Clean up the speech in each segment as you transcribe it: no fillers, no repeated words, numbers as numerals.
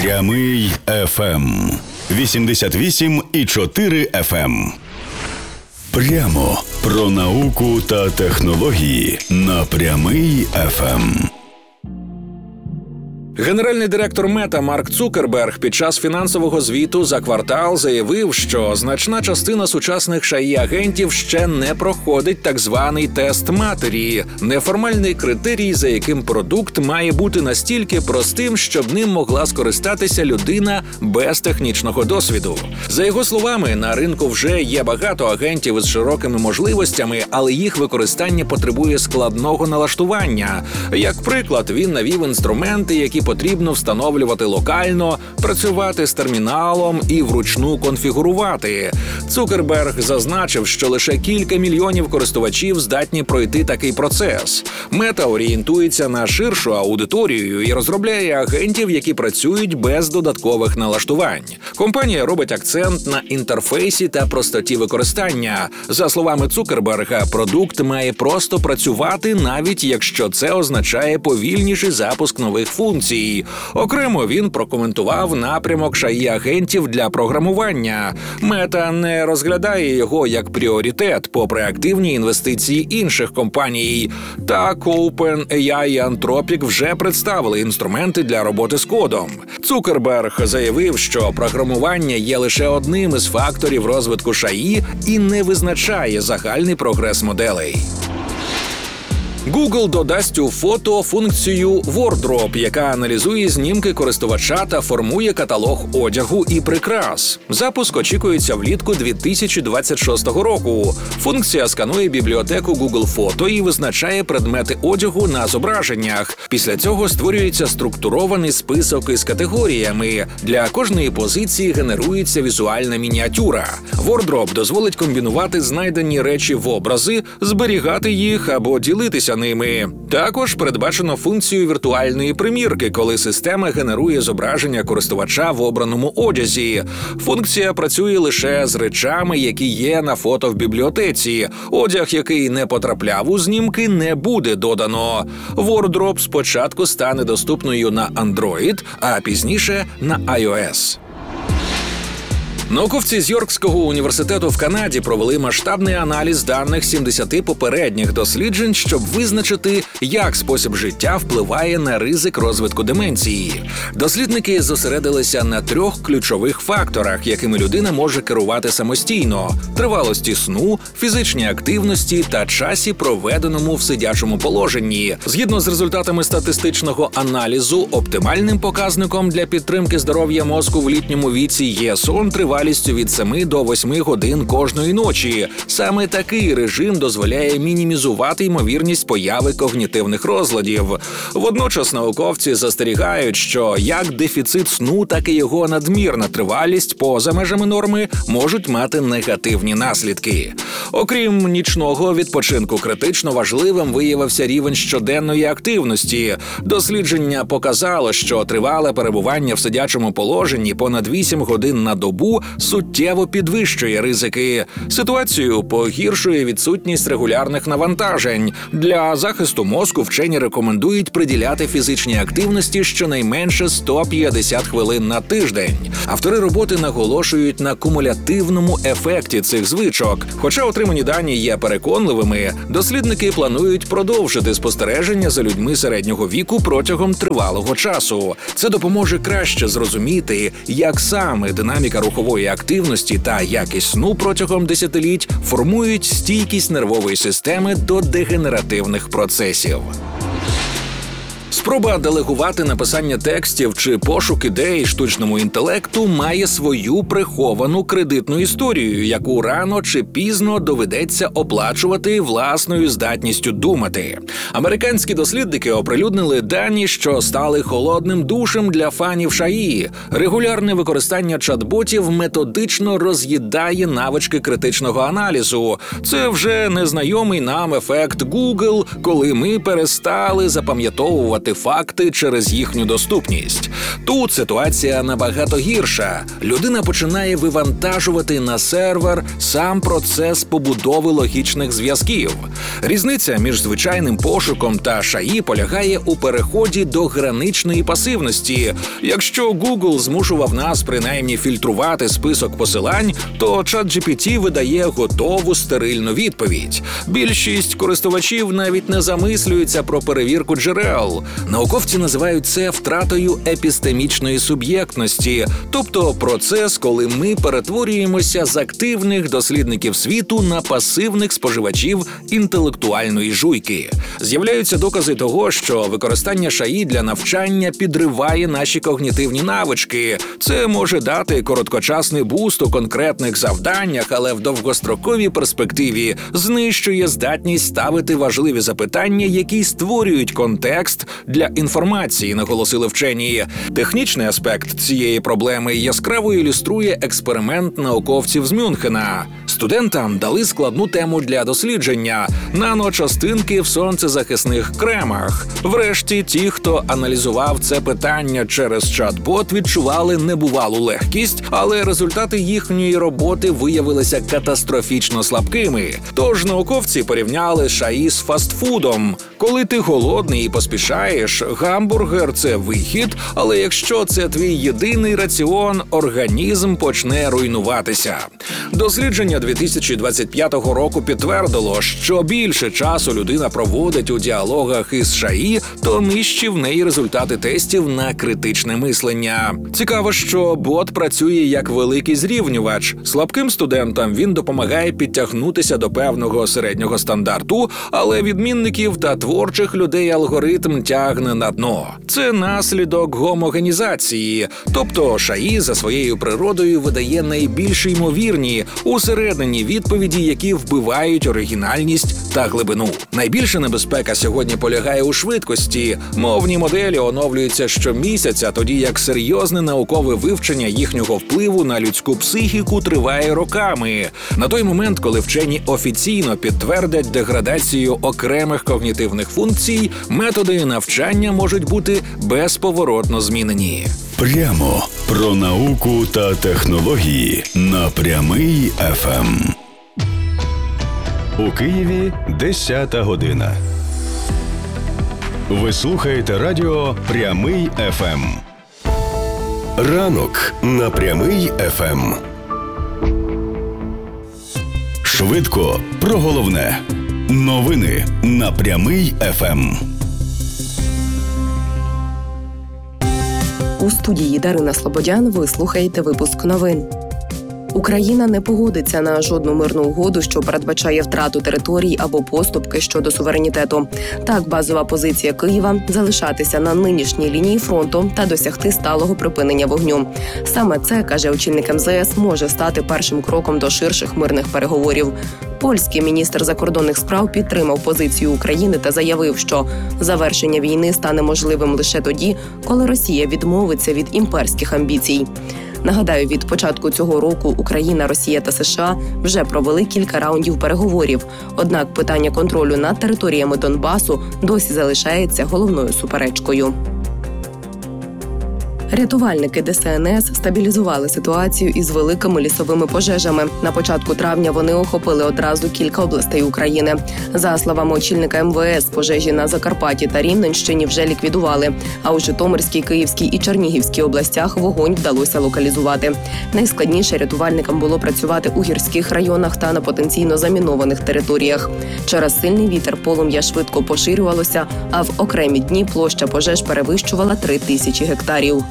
Прямий FM 88,4 FM. Прямо про науку та технології на Прямий FM. Генеральний директор Мета Марк Цукерберг під час фінансового звіту за квартал заявив, що значна частина сучасних ШАІ-агентів ще не проходить так званий тест матері – неформальний критерій, за яким продукт має бути настільки простим, щоб ним могла скористатися людина без технічного досвіду. За його словами, на ринку вже є багато агентів із широкими можливостями, але їх використання потребує складного налаштування. Як приклад, він навів інструменти, які потрібно встановлювати локально, працювати з терміналом і вручну конфігурувати. Цукерберг зазначив, що лише кілька мільйонів користувачів здатні пройти такий процес. Мета орієнтується на ширшу аудиторію і розробляє агентів, які працюють без додаткових налаштувань. Компанія робить акцент на інтерфейсі та простоті використання. За словами Цукерберга, продукт має просто працювати, навіть якщо це означає повільніший запуск нових функцій. Окремо він прокоментував напрямок ШАІ-агентів для програмування. Мета не розглядає його як пріоритет, попри активні інвестиції інших компаній. Так, OpenAI і Anthropic вже представили інструменти для роботи з кодом. Цукерберг заявив, що програмування є лише одним із факторів розвитку ШАІ і не визначає загальний прогрес моделей. Google додасть у фото функцію Wardrobe, яка аналізує знімки користувача та формує каталог одягу і прикрас. Запуск очікується влітку 2026 року. Функція сканує бібліотеку Google Фото і визначає предмети одягу на зображеннях. Після цього створюється структурований список із категоріями. Для кожної позиції генерується візуальна мініатюра. Wardrobe дозволить комбінувати знайдені речі в образи, зберігати їх або ділитися ними. Також передбачено функцію віртуальної примірки, коли система генерує зображення користувача в обраному одязі. Функція працює лише з речами, які є на фото в бібліотеці. Одяг, який не потрапляв у знімки, не буде додано. Wardrobe спочатку стане доступною на Android, а пізніше на iOS. Науковці з Йоркського університету в Канаді провели масштабний аналіз даних 70 попередніх досліджень, щоб визначити, як спосіб життя впливає на ризик розвитку деменції. Дослідники зосередилися на 3 ключових факторах, якими людина може керувати самостійно – тривалості сну, фізичній активності та часі, проведеному в сидячому положенні. Згідно з результатами статистичного аналізу, оптимальним показником для підтримки здоров'я мозку в літньому віці є сон тривалістю від 7 до 8 годин кожної ночі. Саме такий режим дозволяє мінімізувати ймовірність появи когнітивних розладів. Водночас науковці застерігають, що як дефіцит сну, так і його надмірна тривалість поза межами норми можуть мати негативні наслідки. Окрім нічного відпочинку, критично важливим виявився рівень щоденної активності. Дослідження показало, що тривале перебування в сидячому положенні понад 8 годин на добу суттєво підвищує ризики. Ситуацію погіршує відсутність регулярних навантажень. Для захисту мозку вчені рекомендують приділяти фізичній активності щонайменше 150 хвилин на тиждень. Автори роботи наголошують на кумулятивному ефекті цих звичок. Хоча отримані дані є переконливими, дослідники планують продовжити спостереження за людьми середнього віку протягом тривалого часу. Це допоможе краще зрозуміти, як саме динаміка рухової активності та якість сну протягом десятиліть формують стійкість нервової системи до дегенеративних процесів. Спроба делегувати написання текстів чи пошук ідей штучному інтелекту має свою приховану кредитну історію, яку рано чи пізно доведеться оплачувати власною здатністю думати. Американські дослідники оприлюднили дані, що стали холодним душем для фанів ШАІ. Регулярне використання чат-ботів методично роз'їдає навички критичного аналізу. Це вже незнайомий нам ефект Google, коли ми перестали запам'ятовувати приховувати факти через їхню доступність. Тут ситуація набагато гірша. Людина починає вивантажувати на сервер сам процес побудови логічних зв'язків. Різниця між звичайним пошуком та ШАІ полягає у переході до граничної пасивності. Якщо Google змушував нас принаймні фільтрувати список посилань, то ChatGPT видає готову стерильну відповідь. Більшість користувачів навіть не замислюються про перевірку джерел. Науковці називають це втратою епістемічної суб'єктності, тобто процес, коли ми перетворюємося з активних дослідників світу на пасивних споживачів інтелектуальної жуйки. З'являються докази того, що використання ШАІ для навчання підриває наші когнітивні навички. Це може дати короткочасний буст у конкретних завданнях, але в довгостроковій перспективі знищує здатність ставити важливі запитання, які створюють контекст для інформації, наголосили вчені. Технічний аспект цієї проблеми яскраво ілюструє експеримент науковців з Мюнхена. Студентам дали складну тему для дослідження – наночастинки в сонцезахисних кремах. Врешті ті, хто аналізував це питання через чат-бот, відчували небувалу легкість, але результати їхньої роботи виявилися катастрофічно слабкими. Тож науковці порівняли ШАІ з фастфудом. Коли ти голодний і поспішаєш, гамбургер – це вихід, але якщо це твій єдиний раціон, організм почне руйнуватися. Дослідження 2025 року підтвердило, що більше часу людина проводить у діалогах із ШАІ, то нижчі в неї результати тестів на критичне мислення. Цікаво, що бот працює як великий зрівнювач. Слабким студентам він допомагає підтягнутися до певного середнього стандарту, але відмінників та творчих людей алгоритм тягне на дно. Це наслідок гомогенізації, тобто ШАІ за своєю природою видає найбільш ймовірні усередині відповіді, які вбивають оригінальність та глибину. Найбільша небезпека сьогодні полягає у швидкості. Мовні моделі оновлюються щомісяця, тоді як серйозне наукове вивчення їхнього впливу на людську психіку триває роками. На той момент, коли вчені офіційно підтвердять деградацію окремих когнітивних функцій, методи навчання можуть бути безповоротно змінені. Прямо про науку та технології на Прямий ФМ. У Києві 10 година. Ви слухаєте радіо Прямий ФМ. Ранок на Прямий ФМ. Швидко про головне. Новини на Прямий ФМ. У студії Дарина Слободян ви слухаєте випуск новин. Україна не погодиться на жодну мирну угоду, що передбачає втрату територій або поступки щодо суверенітету. Так, базова позиція Києва – залишатися на нинішній лінії фронту та досягти сталого припинення вогню. Саме це, каже очільник МЗС, може стати першим кроком до ширших мирних переговорів. Польський міністр закордонних справ підтримав позицію України та заявив, що завершення війни стане можливим лише тоді, коли Росія відмовиться від імперських амбіцій. Нагадаю, від початку цього року Україна, Росія та США вже провели кілька раундів переговорів. Однак питання контролю над територіями Донбасу досі залишається головною суперечкою. Рятувальники ДСНС стабілізували ситуацію із великими лісовими пожежами. На початку травня вони охопили одразу кілька областей України. За словами очільника МВС, пожежі на Закарпатті та Рівненщині вже ліквідували, а у Житомирській, Київській і Чернігівській областях вогонь вдалося локалізувати. Найскладніше рятувальникам було працювати у гірських районах та на потенційно замінованих територіях. Через сильний вітер полум'я швидко поширювалося, а в окремі дні площа пожеж перевищувала 3000 гектарів.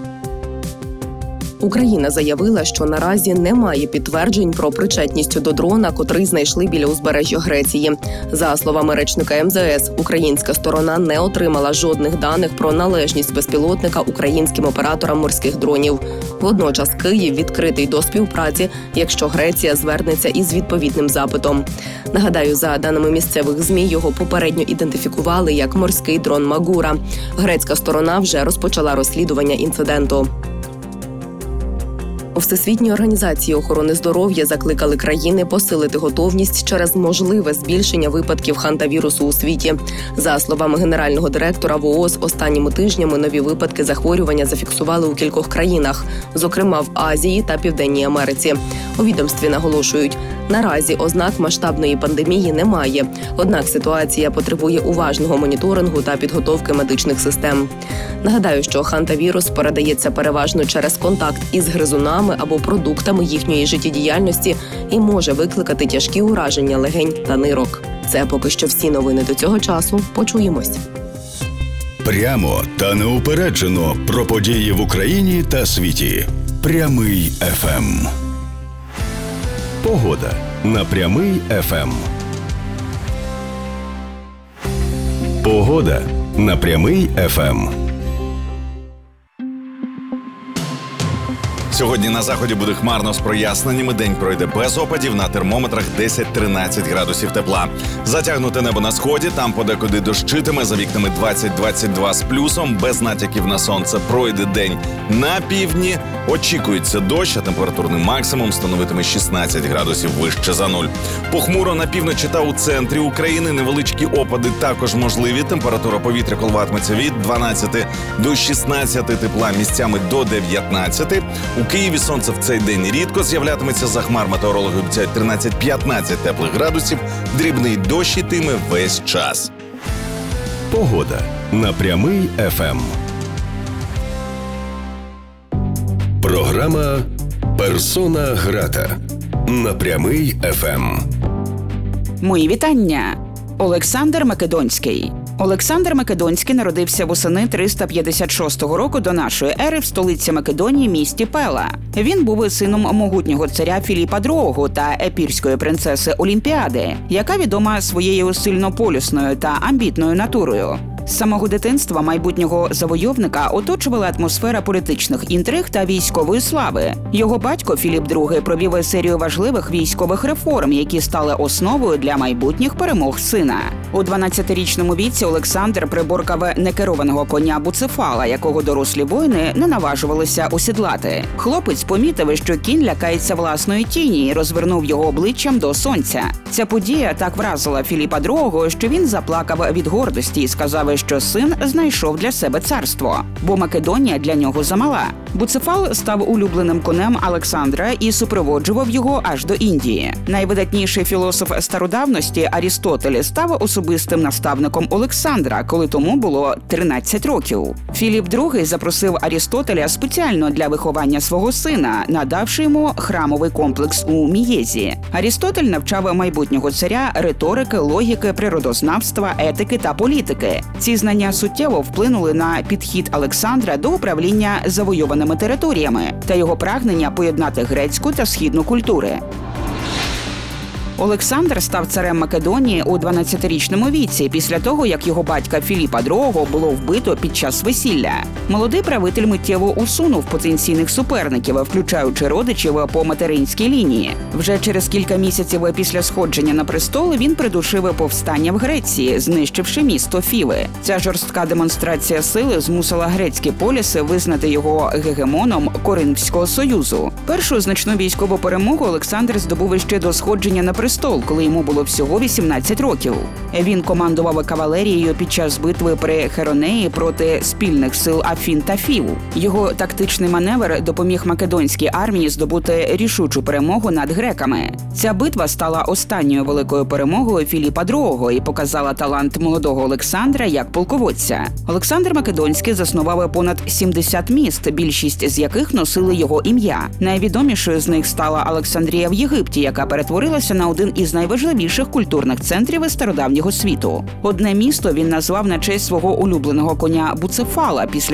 Україна заявила, що наразі немає підтверджень про причетність до дрона, котрий знайшли біля узбережжя Греції. За словами речника МЗС, українська сторона не отримала жодних даних про належність безпілотника українським операторам морських дронів. Водночас Київ відкритий до співпраці, якщо Греція звернеться із відповідним запитом. Нагадаю, за даними місцевих ЗМІ, його попередньо ідентифікували як морський дрон Магура. Грецька сторона вже розпочала розслідування інциденту. У Всесвітній організації охорони здоров'я закликали країни посилити готовність через можливе збільшення випадків хантавірусу у світі. За словами генерального директора ВООЗ, останніми тижнями нові випадки захворювання зафіксували у кількох країнах, зокрема в Азії та Південній Америці. У відомстві наголошують, наразі ознак масштабної пандемії немає, однак ситуація потребує уважного моніторингу та підготовки медичних систем. Нагадаю, що хантавірус передається переважно через контакт із гризунами або продуктами їхньої життєдіяльності і може викликати тяжкі ураження легень та нирок. Це поки що всі новини до цього часу. Почуємось. Прямо та неупереджено про події в Україні та світі. Прямий ФМ. Погода на Прямий ФМ. Погода на Прямий ФМ. Сьогодні на заході буде хмарно з проясненнями. День пройде без опадів, на термометрах 10-13 градусів тепла. Затягнуте небо на сході, там подекуди дощитиме, за вікнами 20-22 з плюсом, без натяків на сонце пройде день. На півдні очікується дощ, а температурний максимум становитиме 16 градусів вище за нуль. Похмуро на півночі та у центрі України, невеличкі опади також можливі. Температура повітря коливатиметься від 12 до 16 тепла, місцями до 19. У Києві сонце в цей день рідко з'являтиметься, за хмар метеорологи обіцяють 13-15 теплих градусів, дрібний дощ ітиме весь час. Погода на Прямий ФМ. Програма «Персона грата» на Прямий ФМ. Мої вітання! Олександр Македонський. Олександр Македонський народився восени 356 року до нашої ери в столиці Македонії, місті Пела. Він був сином могутнього царя Філіпа II та епірської принцеси Олімпіади, яка відома своєю сильнополюсною та амбітною натурою. З самого дитинства майбутнього завойовника оточувала атмосфера політичних інтриг та військової слави. Його батько Філіп II провів серію важливих військових реформ, які стали основою для майбутніх перемог сина. У 12-річному віці Олександр приборкав некерованого коня Буцефала, якого дорослі воїни не наважувалися осідлати. Хлопець помітив, що кінь лякається власної тіні і розвернув його обличчям до сонця. Ця подія так вразила Філіпа II, що він заплакав від гордості і сказав, що син знайшов для себе царство, бо Македонія для нього замала. Буцефал став улюбленим конем Олександра і супроводжував його аж до Індії. Найвидатніший філософ стародавності Арістотель став особистим наставником Олександра, коли тому було 13 років. Філіп II запросив Арістотеля спеціально для виховання свого сина, надавши йому храмовий комплекс у Мієзі. Арістотель навчав майбутнього царя риторики, логіки, природознавства, етики та політики. Ці знання суттєво вплинули на підхід Олександра до управління завойованими територіями та його прагнення поєднати грецьку та східну культури. Олександр став царем Македонії у 12-річному віці, після того, як його батька Філіпа II було вбито під час весілля. Молодий правитель миттєво усунув потенційних суперників, включаючи родичів по материнській лінії. Вже через кілька місяців після сходження на престол він придушив повстання в Греції, знищивши місто Фіви. Ця жорстка демонстрація сили змусила грецькі поліси визнати його гегемоном Коринфського союзу. Першу значну військову перемогу Олександр здобув ще до сходження на престол, коли йому було всього 18 років. Він командував кавалерією під час битви при Херонеї проти спільних сил Афін та Фів. Його тактичний маневр допоміг македонській армії здобути рішучу перемогу над греками. Ця битва стала останньою великою перемогою Філіпа II і показала талант молодого Олександра як полководця. Олександр Македонський заснував понад 70 міст, більшість з яких носили його ім'я. Найвідомішою з них стала Олександрія в Єгипті, яка перетворилася на один із найважливіших культурних центрів стародавнього світу. Одне місто він назвав на честь свого улюбленого коня Буцефала, після